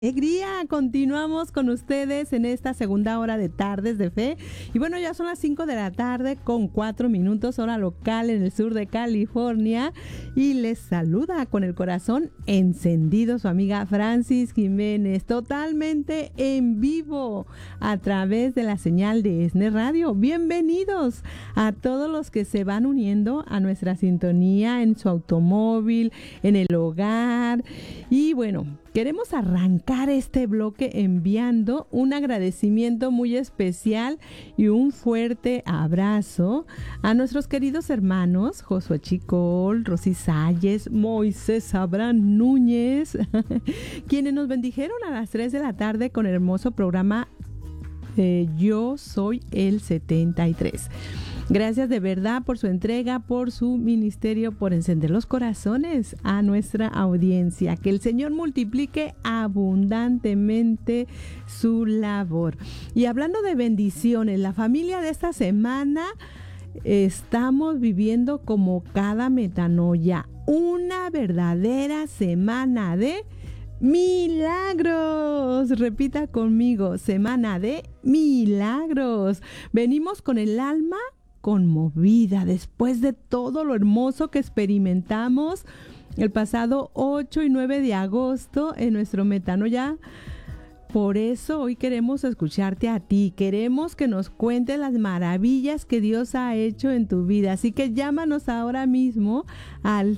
Alegría, continuamos con ustedes en esta segunda hora de Tardes de Fe. Y bueno, ya son las 5 de la tarde con 4 minutos, hora local en el sur de California. Y les saluda con el corazón encendido su amiga Francis Jiménez, totalmente en vivo a través de la señal de ESNE Radio. Bienvenidos a todos los que se van uniendo a nuestra sintonía en su automóvil, en el hogar. Y bueno, queremos arrancar este bloque enviando un agradecimiento muy especial y un fuerte abrazo a nuestros queridos hermanos Josué Chicol, Rosy Salles, Moisés Abraham Núñez, quienes nos bendijeron a las 3 de la tarde con el hermoso programa Yo Soy el 73. Gracias de verdad por su entrega, por su ministerio, por encender los corazones a nuestra audiencia. Que el Señor multiplique abundantemente su labor. Y hablando de bendiciones, la familia de esta semana estamos viviendo como cada metanoia, una verdadera semana de milagros. Repita conmigo, semana de milagros. Venimos con el alma conmovida después de todo lo hermoso que experimentamos el pasado 8 y 9 de agosto en nuestro Metanoia. Por eso hoy queremos escucharte a ti, queremos que nos cuentes las maravillas que Dios ha hecho en tu vida. Así que llámanos ahora mismo al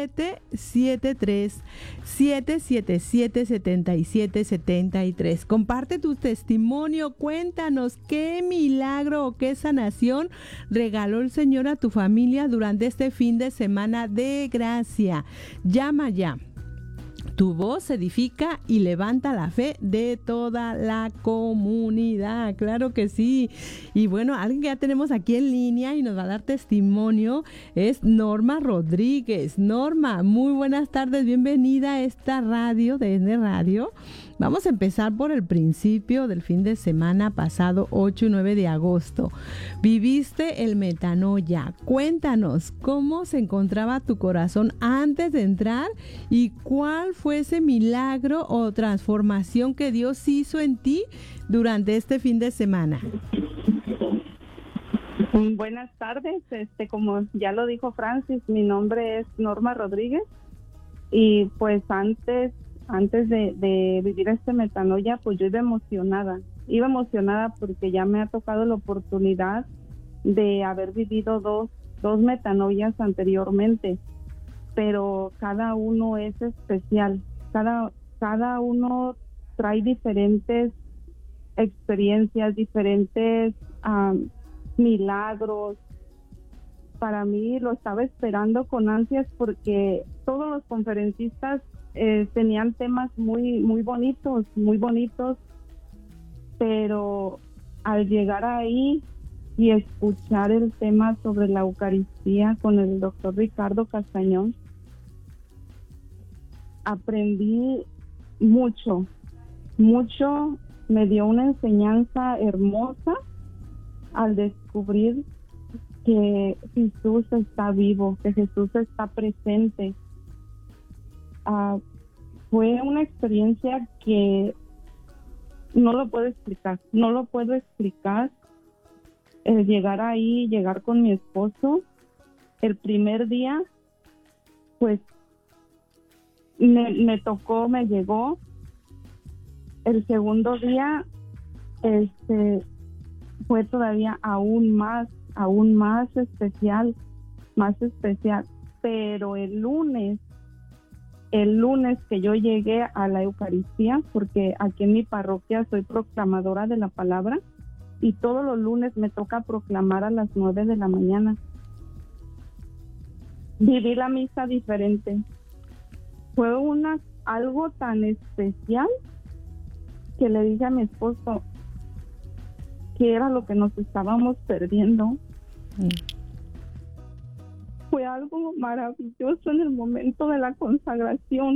773-777-7773. Comparte tu testimonio, cuéntanos qué milagro o qué sanación regaló el Señor a tu familia durante este fin de semana de gracia. Llama ya. Tu voz edifica y levanta la fe de toda la comunidad. Claro que sí. Y bueno, alguien que ya tenemos aquí en línea y nos va a dar testimonio es Norma Rodríguez. Norma, muy buenas tardes. Bienvenida a esta radio de ESNE Radio. Vamos a empezar por el principio del fin de semana pasado, 8 y 9 de agosto. Viviste el Metanoia. Cuéntanos cómo se encontraba tu corazón antes de entrar y cuál fue ese milagro o transformación que Dios hizo en ti durante este fin de semana. Buenas tardes. Como ya lo dijo Francis, mi nombre es Norma Rodríguez y pues antes de vivir este Metanoia, pues yo iba emocionada porque ya me ha tocado la oportunidad de haber vivido dos Metanoias anteriormente, pero cada uno es especial, cada uno trae diferentes experiencias, diferentes milagros. Para mí lo estaba esperando con ansias porque todos los conferencistas tenían temas muy bonitos, pero al llegar ahí y escuchar el tema sobre la Eucaristía con el doctor Ricardo Castañón, aprendí mucho, me dio una enseñanza hermosa al descubrir que Jesús está vivo, que Jesús está presente. Fue una experiencia que no lo puedo explicar. Llegar ahí, llegar con mi esposo, el primer día, pues me tocó, me llegó. El segundo día, fue todavía aún más especial, pero el lunes que yo llegué a la Eucaristía, porque aquí en mi parroquia soy proclamadora de la palabra y todos los lunes me toca proclamar a las 9 de la mañana. Viví la misa diferente. Fue algo tan especial que le dije a mi esposo que era lo que nos estábamos perdiendo. Fue algo maravilloso en el momento de la consagración.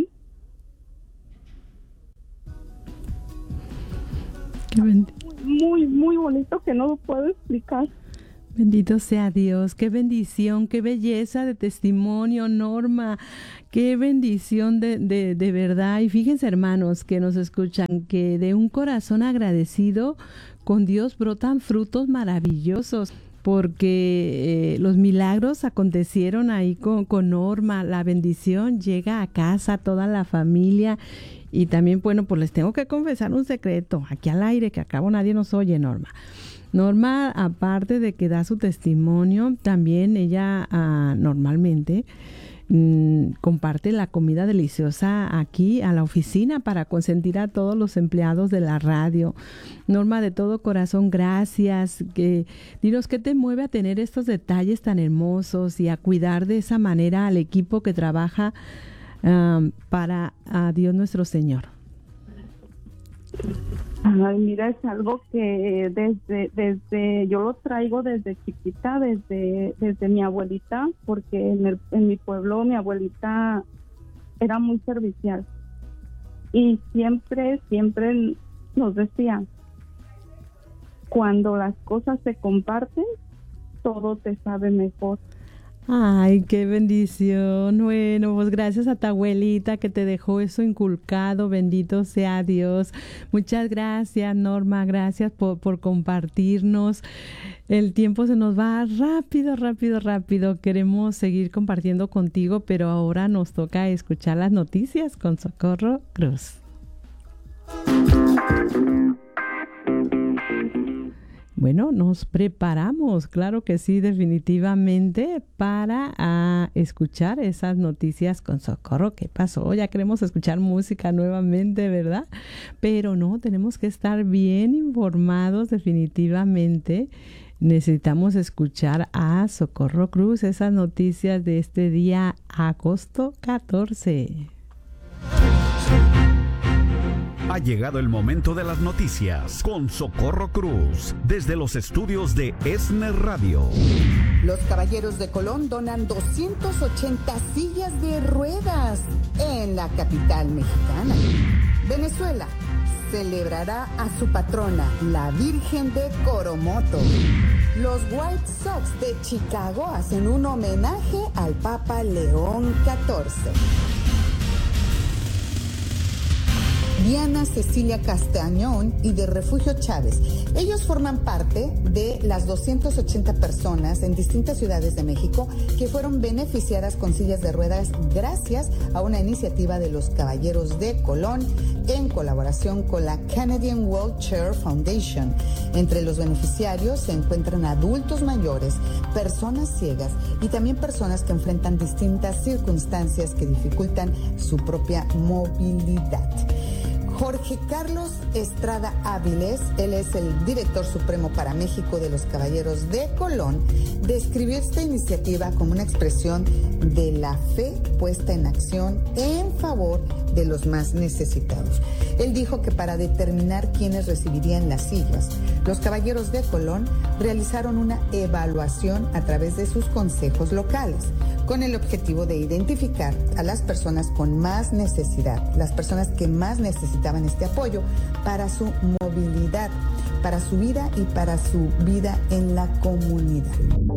Qué bendición. Muy bonito que no lo puedo explicar. Bendito sea Dios, qué bendición, qué belleza de testimonio, Norma, qué bendición de verdad. Y fíjense, hermanos, que nos escuchan, que de un corazón agradecido con Dios brotan frutos maravillosos, porque los milagros acontecieron ahí con Norma, la bendición llega a casa, a toda la familia. Y también, bueno, pues les tengo que confesar un secreto, aquí al aire, que acabo nadie nos oye, Norma. Norma, aparte de que da su testimonio, también ella normalmente comparte la comida deliciosa aquí a la oficina para consentir a todos los empleados de la radio. Norma, de todo corazón, gracias. Dinos, ¿qué te mueve a tener estos detalles tan hermosos y a cuidar de esa manera al equipo que trabaja para Dios nuestro Señor? Ay, mira, es algo que desde yo lo traigo desde chiquita, desde mi abuelita, porque en mi pueblo mi abuelita era muy servicial y siempre nos decía, cuando las cosas se comparten, todo te sabe mejor. Ay, qué bendición. Bueno, pues gracias a tu abuelita que te dejó eso inculcado. Bendito sea Dios. Muchas gracias, Norma. Gracias por compartirnos. El tiempo se nos va rápido. Queremos seguir compartiendo contigo, pero ahora nos toca escuchar las noticias con Socorro Cruz. Bueno, nos preparamos, claro que sí, definitivamente, para escuchar esas noticias con Socorro. ¿Qué pasó? Ya queremos escuchar música nuevamente, ¿verdad? Pero no, tenemos que estar bien informados definitivamente. Necesitamos escuchar a Socorro Cruz, esas noticias de este día, agosto 14. Ha llegado el momento de las noticias con Socorro Cruz, desde los estudios de ESNE Radio. Los Caballeros de Colón donan 280 sillas de ruedas en la capital mexicana. Venezuela celebrará a su patrona, la Virgen de Coromoto. Los White Sox de Chicago hacen un homenaje al Papa León XIV. Diana Cecilia Castañón y de Refugio Chávez. Ellos forman parte de las 280 personas en distintas ciudades de México que fueron beneficiadas con sillas de ruedas gracias a una iniciativa de los Caballeros de Colón en colaboración con la Canadian Wheelchair Foundation. Entre los beneficiarios se encuentran adultos mayores, personas ciegas y también personas que enfrentan distintas circunstancias que dificultan su propia movilidad. Jorge Carlos Estrada Áviles, él es el director supremo para México de los Caballeros de Colón, describió esta iniciativa como una expresión de la fe puesta en acción en favor de los más necesitados. Él dijo que para determinar quiénes recibirían las sillas, los Caballeros de Colón realizaron una evaluación a través de sus consejos locales, con el objetivo de identificar a las personas con más necesidad, las personas que más necesitaban este apoyo para su movilidad, para su vida y para su vida en la comunidad.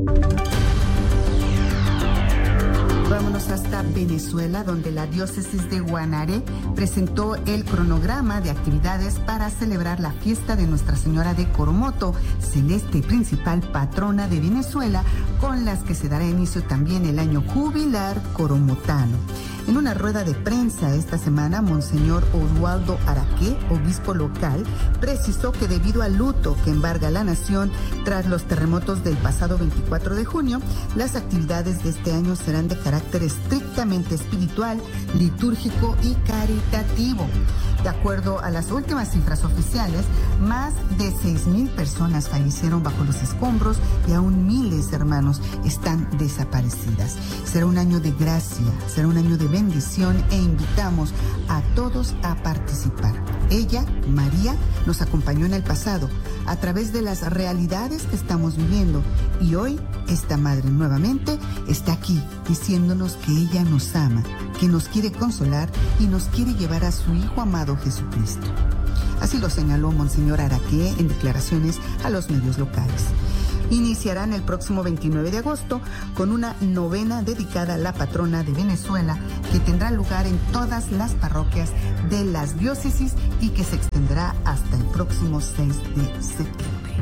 Vámonos hasta Venezuela, donde la diócesis de Guanare presentó el cronograma de actividades para celebrar la fiesta de Nuestra Señora de Coromoto, celeste y principal patrona de Venezuela, con las que se dará inicio también el año jubilar coromotano. En una rueda de prensa esta semana, Monseñor Oswaldo Araqué, obispo local, precisó que debido al luto que embarga la nación tras los terremotos del pasado 24 de junio, las actividades de este año serán de carácter estrictamente espiritual, litúrgico y caritativo. De acuerdo a las últimas cifras oficiales, más de 6,000 personas fallecieron bajo los escombros y aún miles, hermanos, están desaparecidas. Será un año de gracia, será un año de bendición e invitamos a todos a participar. Ella, María, nos acompañó en el pasado a través de las realidades que estamos viviendo y hoy esta madre nuevamente está aquí diciéndonos que ella nos ama, que nos quiere consolar y nos quiere llevar a su Hijo amado Jesucristo. Así lo señaló Monseñor Araqué en declaraciones a los medios locales. iniciarán el próximo 29 de agosto con una novena dedicada a la patrona de Venezuela que tendrá lugar en todas las parroquias de las diócesis y que se extenderá hasta el próximo 6 de septiembre.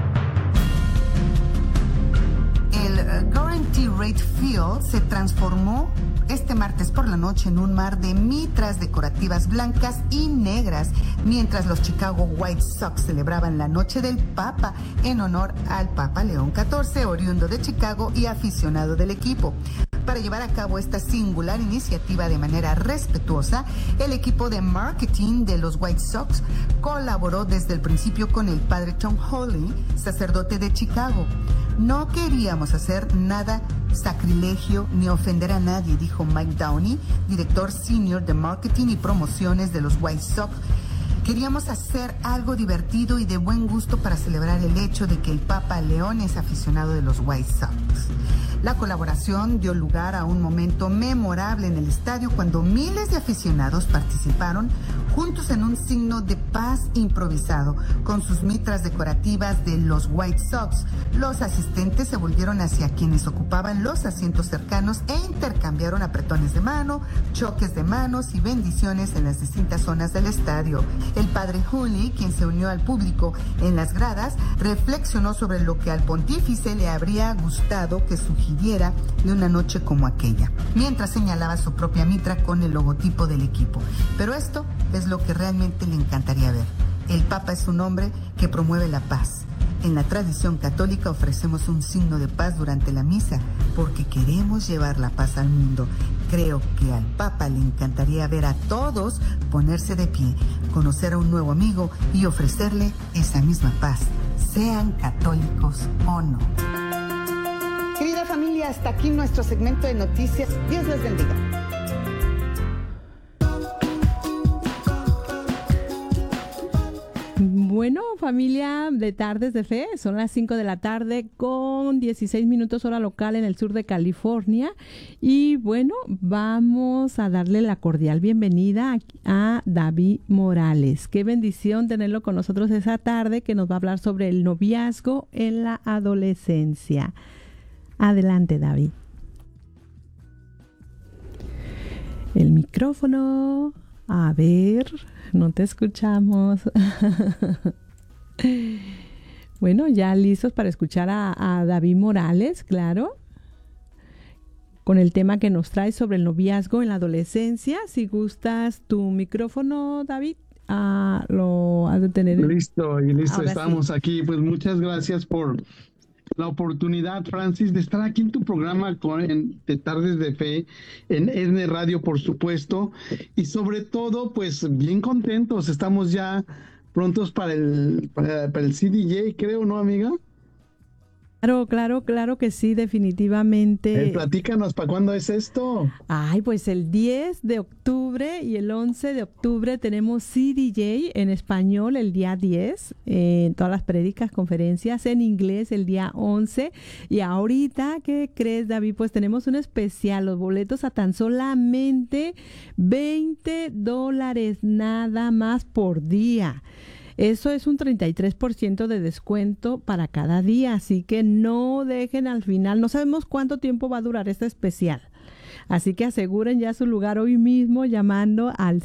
El Guarantee Rate Field se transformó este martes por la noche en un mar de mitras decorativas blancas y negras, mientras los Chicago White Sox celebraban la Noche del Papa en honor al Papa León XIV, oriundo de Chicago y aficionado del equipo. Para llevar a cabo esta singular iniciativa de manera respetuosa, el equipo de marketing de los White Sox colaboró desde el principio con el padre Tom Hawley, sacerdote de Chicago. No queríamos hacer nada sacrilegio ni ofender a nadie, dijo Mike Downey, director senior de marketing y promociones de los White Sox. Queríamos hacer algo divertido y de buen gusto para celebrar el hecho de que el Papa León es aficionado de los White Sox. La colaboración dio lugar a un momento memorable en el estadio cuando miles de aficionados participaron juntos en un signo de paz improvisado con sus mitras decorativas de los White Sox. Los asistentes se volvieron hacia quienes ocupaban los asientos cercanos e intercambiaron apretones de mano, choques de manos y bendiciones en las distintas zonas del estadio. El padre Hooley, quien se unió al público en las gradas, reflexionó sobre lo que al pontífice le habría gustado que sugiriera de una noche como aquella, mientras señalaba su propia mitra con el logotipo del equipo. Pero esto es lo que realmente le encantaría ver. El Papa es un hombre que promueve la paz. En la tradición católica ofrecemos un signo de paz durante la misa porque queremos llevar la paz al mundo. Creo que al Papa le encantaría ver a todos ponerse de pie, conocer a un nuevo amigo y ofrecerle esa misma paz, sean católicos o no. Querida familia, hasta aquí nuestro segmento de noticias. Dios les bendiga. Bueno, familia de Tardes de Fe, son las 5 de la tarde con 16 minutos hora local en el sur de California. Y bueno, vamos a darle la cordial bienvenida a David Morales. Qué bendición tenerlo con nosotros esa tarde, que nos va a hablar sobre el noviazgo en la adolescencia. Adelante, David. El micrófono, a ver, no te escuchamos. Bueno, ya listos para escuchar a David Morales, claro, con el tema que nos trae sobre el noviazgo en la adolescencia. Si gustas tu micrófono, David, lo has de tener. Listo, Ahora estamos sí. aquí. Pues muchas gracias por la oportunidad, Francis, de estar aquí en tu programa de Tardes de Fe, en ESNE Radio, por supuesto, y sobre todo, pues bien contentos, estamos ya prontos para el CDJ, creo, ¿no, amiga? Claro que sí, definitivamente. Platícanos, ¿para cuándo es esto? Ay, pues el 10 de octubre y el 11 de octubre tenemos CDJ en español el día 10, en todas las prédicas, conferencias, en inglés el día 11. Y ahorita, ¿qué crees, David? Pues tenemos un especial, los boletos a tan solamente $20 nada más por día. Eso es un 33% de descuento para cada día, así que no dejen al final. No sabemos cuánto tiempo va a durar este especial. Así que aseguren ya su lugar hoy mismo llamando al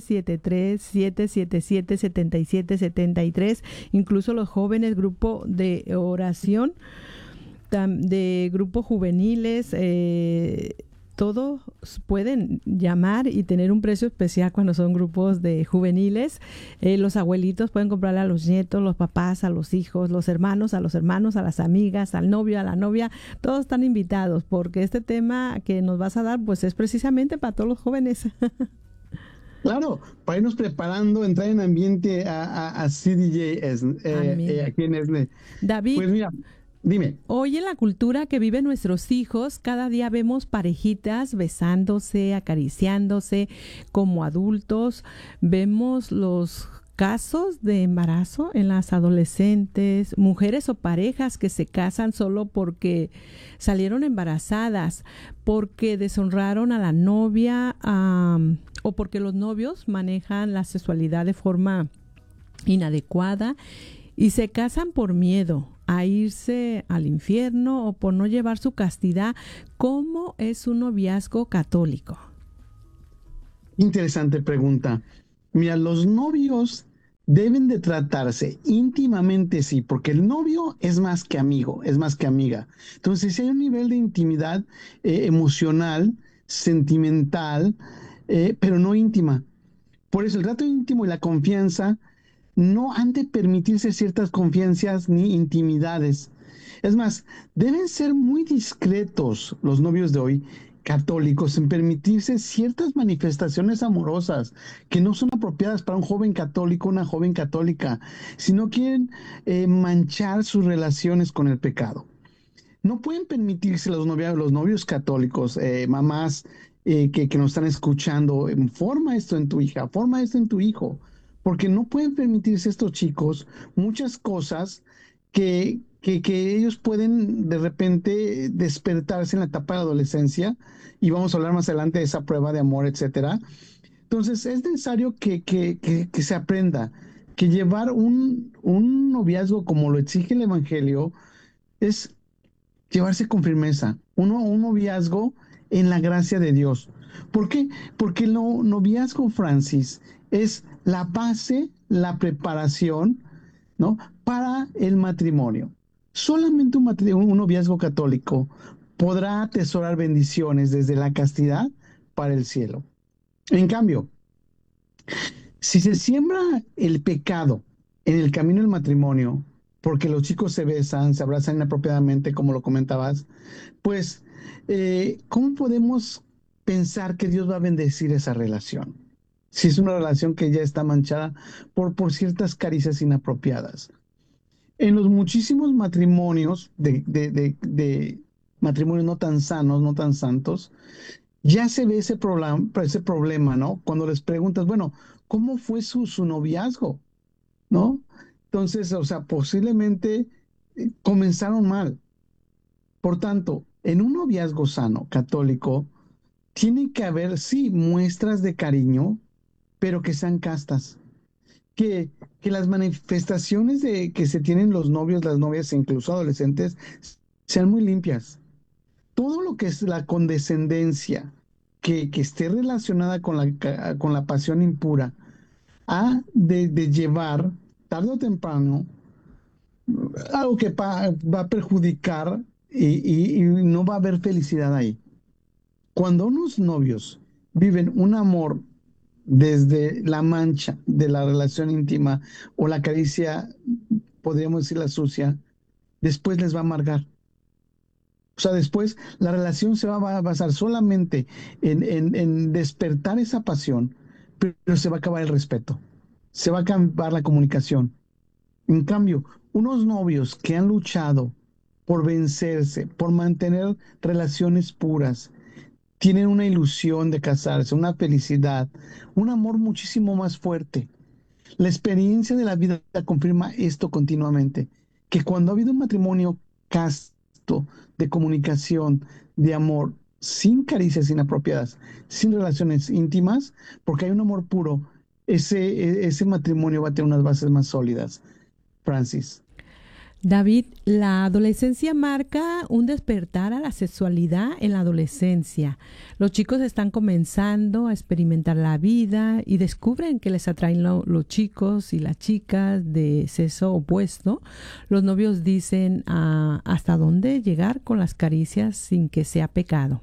773-777-7773. Incluso los jóvenes, grupo de oración, de grupos juveniles, todos pueden llamar y tener un precio especial cuando son grupos de juveniles. Los abuelitos pueden comprarle a los nietos, los papás a los hijos, los hermanos a los hermanos, a las amigas, al novio, a la novia. Todos están invitados porque este tema que nos vas a dar pues es precisamente para todos los jóvenes. Claro, para irnos preparando, entrar en ambiente a CDJ aquí en ESNE. David, pues mira, dime. Hoy en la cultura que viven nuestros hijos, cada día vemos parejitas besándose, acariciándose como adultos. Vemos los casos de embarazo en las adolescentes, mujeres o parejas que se casan solo porque salieron embarazadas, porque deshonraron a la novia o porque los novios manejan la sexualidad de forma inadecuada y se casan por miedo a irse al infierno o por no llevar su castidad. ¿Cómo es un noviazgo católico? Interesante pregunta. Mira, los novios deben de tratarse íntimamente, sí, porque el novio es más que amigo, es más que amiga. Entonces, si hay un nivel de intimidad emocional, sentimental, pero no íntima. Por eso el trato íntimo y la confianza no han de permitirse ciertas confianzas ni intimidades. Es más, deben ser muy discretos los novios de hoy, católicos, en permitirse ciertas manifestaciones amorosas que no son apropiadas para un joven católico, una joven católica, si no quieren manchar sus relaciones con el pecado. No pueden permitirse los novios católicos, mamás que nos están escuchando, forma esto en tu hija, forma esto en tu hijo, porque no pueden permitirse estos chicos muchas cosas que ellos pueden de repente despertarse en la etapa de la adolescencia, y vamos a hablar más adelante de esa prueba de amor, etcétera. Entonces es necesario que se aprenda que llevar un noviazgo como lo exige el Evangelio es llevarse con firmeza, un noviazgo en la gracia de Dios. ¿Por qué? Porque el noviazgo, Francis, es la base, la preparación, ¿no?, para el matrimonio. Solamente un noviazgo católico podrá atesorar bendiciones desde la castidad para el cielo. En cambio, si se siembra el pecado en el camino del matrimonio, porque los chicos se besan, se abrazan inapropiadamente, como lo comentabas, pues, ¿cómo podemos pensar que Dios va a bendecir esa relación? Si es una relación que ya está manchada por ciertas caricias inapropiadas. En los muchísimos matrimonios de matrimonios no tan sanos, no tan santos, ya se ve ese problema, ¿no? Cuando les preguntas, bueno, ¿cómo fue su noviazgo? ¿No? Entonces, o sea, posiblemente comenzaron mal. Por tanto, en un noviazgo sano, católico, tiene que haber, sí, muestras de cariño, pero que sean castas. Que, que las manifestaciones que se tienen los novios, las novias e incluso adolescentes sean muy limpias. Todo lo que es la condescendencia, que esté relacionada con la pasión impura, ha de llevar, tarde o temprano, algo que va a perjudicar y no va a haber felicidad ahí. Cuando unos novios viven un amor desde la mancha de la relación íntima o la caricia, podríamos decir la sucia, después les va a amargar. O sea, después la relación se va a basar solamente en despertar esa pasión, pero se va a acabar el respeto, se va a acabar la comunicación. En cambio, unos novios que han luchado por vencerse, por mantener relaciones puras, tienen una ilusión de casarse, una felicidad, un amor muchísimo más fuerte. La experiencia de la vida confirma esto continuamente, que cuando ha habido un matrimonio casto, de comunicación, de amor, sin caricias inapropiadas, sin relaciones íntimas, porque hay un amor puro, ese matrimonio va a tener unas bases más sólidas. Francis. David, la adolescencia marca un despertar a la sexualidad en la adolescencia. Los chicos están comenzando a experimentar la vida y descubren que les atraen los chicos y las chicas de sexo opuesto. Los novios dicen hasta dónde llegar con las caricias sin que sea pecado.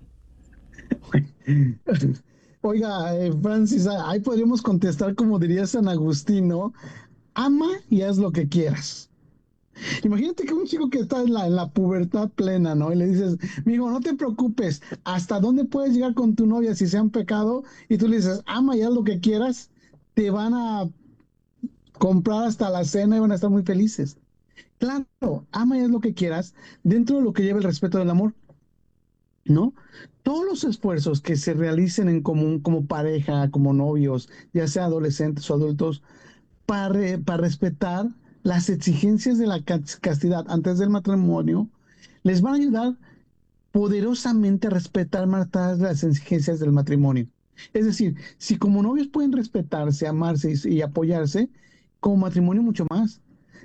Oiga, Francis, ahí podríamos contestar como diría San Agustín, ¿no? Ama y haz lo que quieras. Imagínate que un chico que está en la pubertad plena, ¿no? Y le dices, mijo, no te preocupes, ¿hasta dónde puedes llegar con tu novia si sea un pecado? Y tú le dices, ama y haz lo que quieras, te van a comprar hasta la cena y van a estar muy felices. Claro, ama y haz lo que quieras, dentro de lo que lleva el respeto del amor, ¿no? Todos los esfuerzos que se realicen en común como pareja, como novios, ya sea adolescentes o adultos, para respetar las exigencias de la castidad antes del matrimonio, les van a ayudar poderosamente a respetar más las exigencias del matrimonio. Es decir, si como novios pueden respetarse, amarse y apoyarse, como matrimonio mucho más.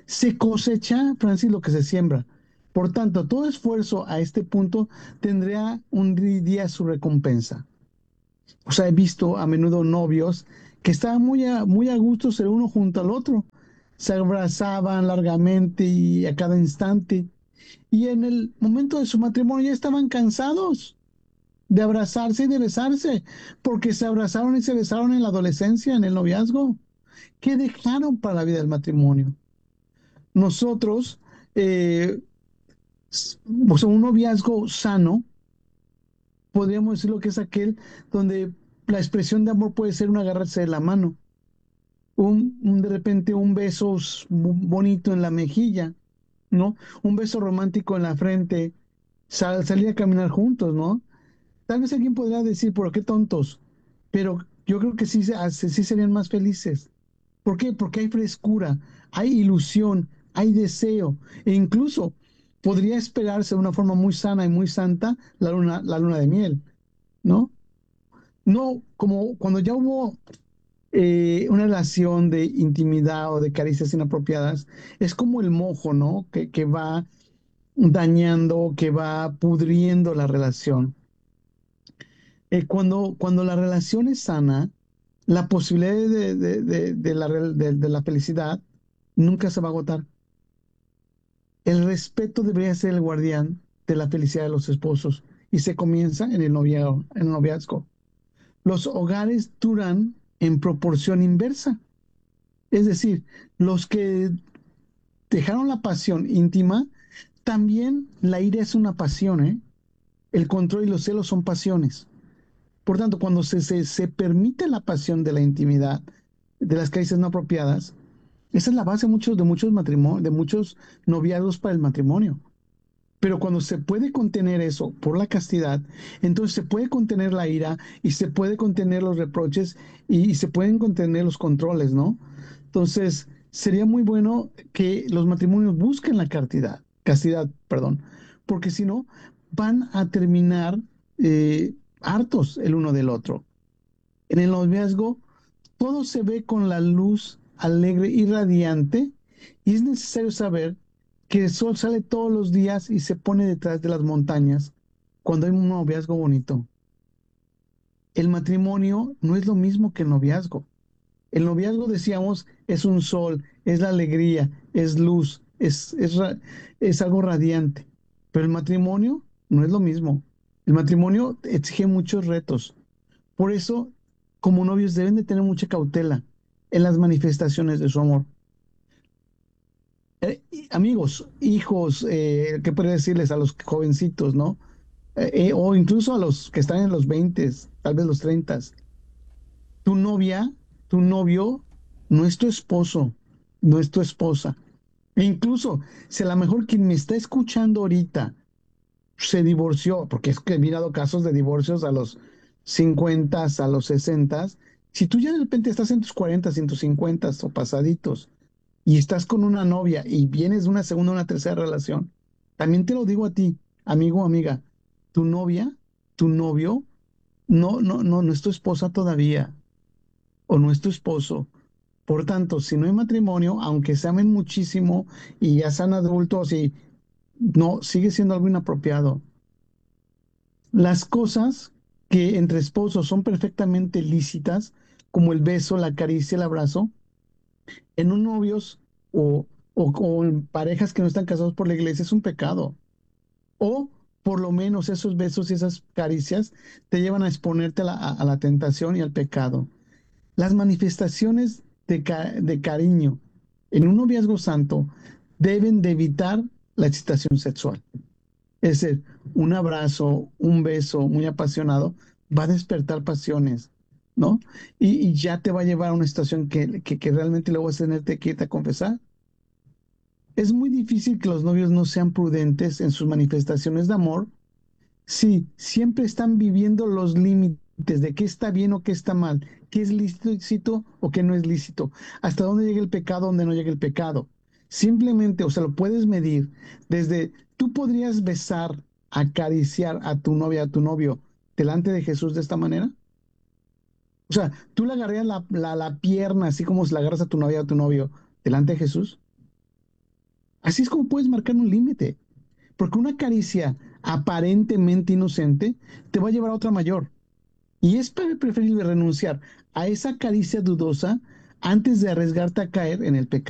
Se cosecha, Francis, lo que se siembra. Por tanto, todo esfuerzo a este punto tendría un día su recompensa. O sea, he visto a menudo novios que estaban muy a gusto el uno junto al otro. Se abrazaban largamente y a cada instante. Y en el momento de su matrimonio ya estaban cansados de abrazarse y de besarse, porque se abrazaron y se besaron en la adolescencia, en el noviazgo. ¿Qué dejaron para la vida del matrimonio? Nosotros, eh, o sea, un noviazgo sano, podríamos decir lo que es aquel donde la expresión de amor puede ser un agarrarse de la mano, de repente un beso bonito en la mejilla, ¿no? Un beso romántico en la frente, salir a caminar juntos, ¿no? Tal vez alguien podrá decir, ¿por qué tontos? Pero yo creo que sí, sí serían más felices. ¿Por qué? Porque hay frescura, hay ilusión, hay deseo, e incluso podría esperarse de una forma muy sana y muy santa la luna de miel, ¿no? No como cuando ya hubo una relación de intimidad o de caricias inapropiadas, es como el mojo, ¿no? Que va dañando, que va pudriendo la relación. Cuando la relación es sana, la posibilidad de la felicidad nunca se va a agotar. El respeto debería ser el guardián de la felicidad de los esposos y se comienza en en el noviazgo. Los hogares duran en proporción inversa. Es decir, los que dejaron la pasión íntima, también la ira es una pasión, ¿eh? El control y los celos son pasiones. Por tanto, cuando se permite la pasión de la intimidad, de las caricias no apropiadas, esa es la base de muchos matrimonios, de muchos noviazgos para el matrimonio. Pero cuando se puede contener eso por la castidad, entonces se puede contener la ira y se puede contener los reproches y se pueden contener los controles, ¿no? Entonces, sería muy bueno que los matrimonios busquen la castidad, perdón, porque si no, van a terminar hartos el uno del otro. En el noviazgo, todo se ve con la luz alegre y radiante, y es necesario saber que el sol sale todos los días y se pone detrás de las montañas cuando hay un noviazgo bonito. El matrimonio no es lo mismo que el noviazgo. El noviazgo, decíamos, es un sol, es la alegría, es luz, es algo radiante. Pero el matrimonio no es lo mismo. El matrimonio exige muchos retos. Por eso, como novios, deben de tener mucha cautela en las manifestaciones de su amor. Amigos, hijos, ¿qué podría decirles a los jovencitos, no? O incluso a los que están en los 20, tal vez los 30. Tu novia, tu novio, no es tu esposo, no es tu esposa. E incluso, si a lo mejor quien me está escuchando ahorita se divorció, porque es que he mirado casos de divorcios a los 50, a los 60, si tú ya de repente estás en tus 40, en tus 50 o pasaditos, y estás con una novia y vienes de una segunda o una tercera relación, también te lo digo a ti, amigo o amiga, tu novia, tu novio, no es tu esposa todavía, o no es tu esposo. Por tanto, si no hay matrimonio, aunque se amen muchísimo y ya sean adultos y no, sigue siendo algo inapropiado. Las cosas que entre esposos son perfectamente lícitas, como el beso, la caricia, el abrazo, en un novios o en parejas que no están casados por la iglesia es un pecado. O por lo menos esos besos y esas caricias te llevan a exponerte a la tentación y al pecado. Las manifestaciones de cariño en un noviazgo santo deben de evitar la excitación sexual. Es decir, un abrazo, un beso muy apasionado va a despertar pasiones, ¿no? Y ya te va a llevar a una situación que realmente luego vas a tenerte que irte a confesar. Es muy difícil que los novios no sean prudentes en sus manifestaciones de amor si siempre están viviendo los límites de qué está bien o qué está mal, qué es lícito o qué no es lícito, hasta dónde llega el pecado, dónde no llega el pecado. Simplemente, o sea, lo puedes medir desde, tú podrías besar, acariciar a tu novia, a tu novio, delante de Jesús de esta manera. O sea, tú le agarrarías la pierna así como se la agarras a tu novia o a tu novio delante de Jesús. Así es como puedes marcar un límite, porque una caricia aparentemente inocente te va a llevar a otra mayor. Y es preferible renunciar a esa caricia dudosa antes de arriesgarte a caer en el pecado.